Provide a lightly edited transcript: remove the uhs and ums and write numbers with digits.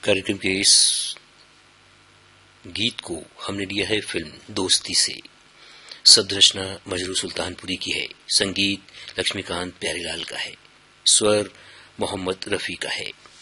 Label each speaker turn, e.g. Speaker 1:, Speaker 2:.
Speaker 1: कार्यक्रम के इस गीत को हमने लिया है फिल्म दोस्ती से। शब्द रचना मजरू सुल्तानपुरी की है, संगीत लक्ष्मीकांत प्यारेलाल का है, स्वर मोहम्मद रफी का है।